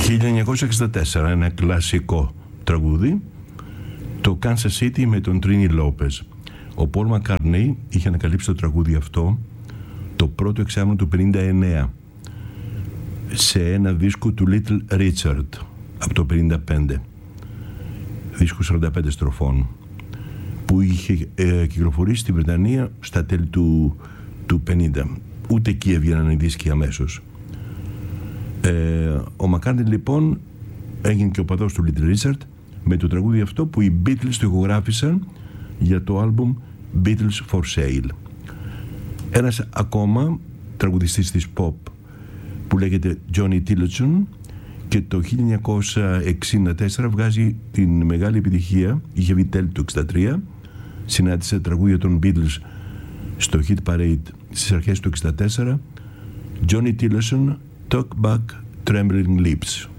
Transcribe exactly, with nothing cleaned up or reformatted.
χίλια εννιακόσια εξήντα τέσσερα, ένα κλασικό τραγούδι, το Kansas City με τον Τρίνι Λόπες. Ο Πολ Μακκάρτνεϊ είχε ανακαλύψει το τραγούδι αυτό το πρώτο εξάμηνο του πενήντα εννέα σε ένα δίσκο του Little Richard από το πενήντα πέντε, δίσκο σαράντα πέντε στροφών, που είχε ε, κυκλοφορήσει στη Βρετανία στα τέλη του, του πενήντα. Ούτε εκεί έβγαιναν οι δίσκοι αμέσως. Ε, ο Μακκάρτνεϊ λοιπόν έγινε και ο παδός του Little Richard με το τραγούδι αυτό που οι Beatles το ηχογράφησαν για το άλμπουμ Beatles for Sale. Ένας ακόμα τραγουδιστής της pop που λέγεται Johnny Tillotson και το χίλια εννιακόσια εξήντα τέσσερα βγάζει την μεγάλη επιτυχία, είχε βγει τέλη του εξήντα τρία, συνάντησε τραγούδια των Beatles στο Hit Parade στις αρχές του εξήντα τέσσερα, Johnny Tillotson, Talk Back Trembling Lips.